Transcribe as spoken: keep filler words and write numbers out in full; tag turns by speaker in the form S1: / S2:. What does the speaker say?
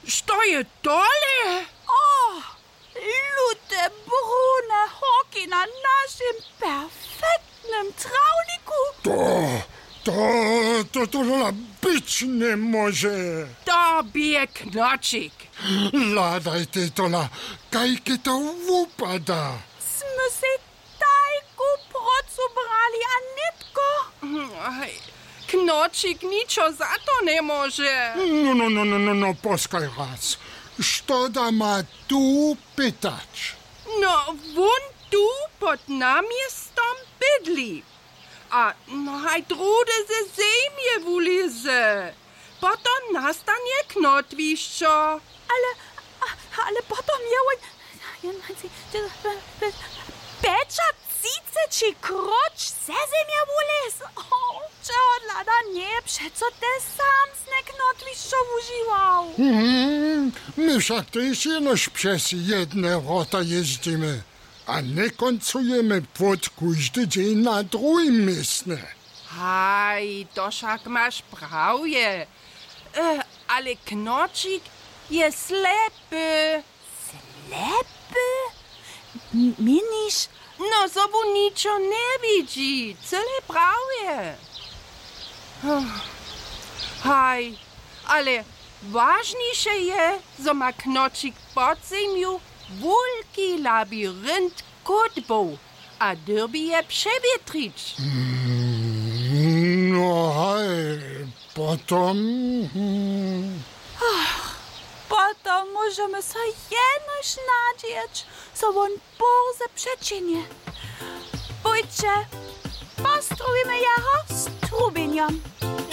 S1: Što je tole?
S2: O, lute brune hoki na našem perfektnem travniku.
S3: To, to, to, to la być ne može.
S1: To bije Knočik.
S3: Ladajte tola, kajke to upada.
S2: Smo se tajku procu brali, a nitko.
S1: Aj, Knočik ničo za to ne može.
S3: No, no, no, no, no, no, poskaj raz. Što da ma tu pytać?
S1: No, won tu pod namjestom bydli. A no, haj drude ze zemje wulize. Potom nastanie knotwiszczo.
S2: Ale, ale potom je on... Peča cice či kroč ze zemja wuliz. O, čeho lada nie, přeco te sam snek knotwiszczo užiwał.
S3: Mhm, my však też jenož przez jedne wrota jeździmy, a nie końcujemy pod każdy dzień na drugim miejscu.
S1: Haj, to však masz prawie. E, ale Knočik je slepy.
S2: Lepy? Minisz?
S1: No, zobu ničo ne widzi. Cele prawie. Haj, ale ważniejsze je, zo ma Knočik pod zemju wielki labirynt kotbów, a derby je przewietrić.
S3: No hej, potom... Hmm.
S2: Potom możemy so jenož nadzieć, so on burze przeczynie. Pójdźcie, postrujmy jeho z trubieniom.